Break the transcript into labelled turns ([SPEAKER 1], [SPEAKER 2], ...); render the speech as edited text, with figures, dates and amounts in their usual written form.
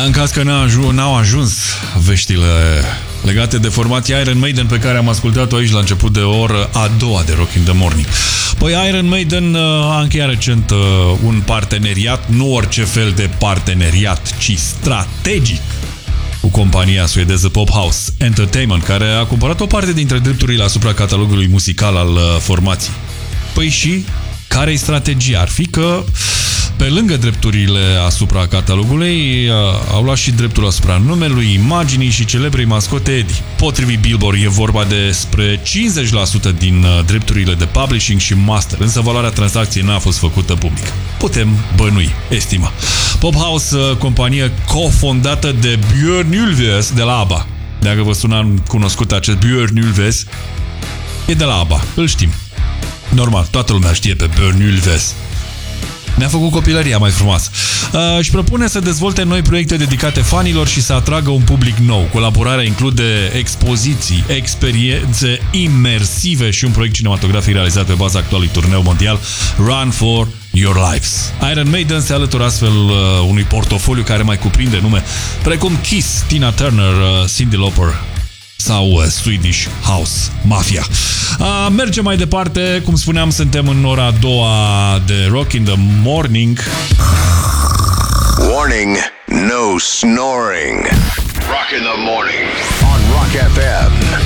[SPEAKER 1] În caz că n-au ajuns veștile legate de formația Iron Maiden pe care am ascultat-o aici la început de oră a doua de Rock in the Morning. Păi Iron Maiden a încheiat recent un parteneriat, nu orice fel de parteneriat, ci strategic, cu compania suedeză Pop House Entertainment, care a cumpărat o parte dintre drepturile asupra catalogului muzical al formației. Păi și care-i strategia? Ar fi că, pe lângă drepturile asupra catalogului, au luat și dreptul asupra numelui, imaginii și celebrei mascote Eddie. Potrivit Billboard, e vorba despre 50% din drepturile de publishing și master, însă valoarea tranzacției n-a fost făcută publică. Putem bănui, estima. Pop House, companie cofondată de Björn Ulvaeus de la ABBA. Dacă vă sună cunoscut acest Björn Ulvaeus, e de la ABBA, îl știm. Normal, toată lumea știe pe Björn Ulvaeus. Ne-a făcut copilăria mai frumoasă. Își propune să dezvolte noi proiecte dedicate fanilor și să atragă un public nou. Colaborarea include expoziții, experiențe imersive și un proiect cinematografic realizat pe baza actualului turneu mondial Run for Your Lives. Iron Maiden se alătură astfel unui portofoliu care mai cuprinde nume precum Kiss, Tina Turner, Cyndi Lauper sau Swedish House Mafia. Mergem mai departe. Cum spuneam, suntem în ora a doua de Rock in the Morning.
[SPEAKER 2] Warning, no snoring. Rock in the Morning on Rock FM.